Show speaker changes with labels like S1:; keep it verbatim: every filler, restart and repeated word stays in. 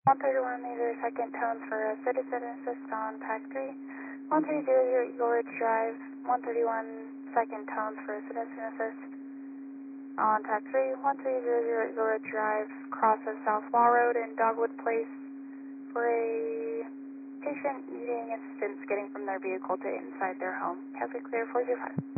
S1: one thirty-one meter second tones for a citizen assist on TAC three. one three zero zero Eagle Ridge Drive, one thirty-one second tones for a citizen assist on TAC three. one three zero zero Eagle Ridge Drive, cross of South Wall Road in Dogwood Place for a patient needing assistance getting from their vehicle to inside their home. Traffic clear four zero five.